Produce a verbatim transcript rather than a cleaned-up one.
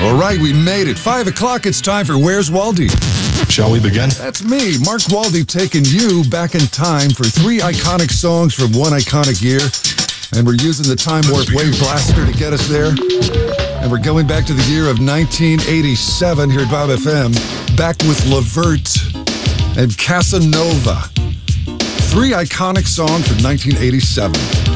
All right, we made it. Five o'clock, it's time for Where's Waldy? Shall we begin? That's me, Mark Waldy, taking you back in time for three iconic songs from one iconic year. And we're using the Time Warp Wave Blaster to get us there. And we're going back to the year of nineteen eighty-seven here at Bob F M. Back with Levert and Casanova. Three iconic songs from nineteen eighty-seven.